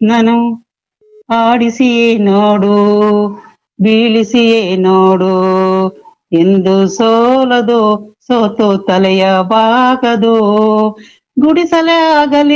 ನಾನು ಆಡಿಸಿಯೇ ನೋಡು, ಬೀಳಿಸಿಯೇ ನೋಡು, ಎಂದು ಸೋಲದು, ಸೋತು ತಲೆಯ ಬಾಗದು, ಗುಡಿಸಲೇ ಆಗಲಿ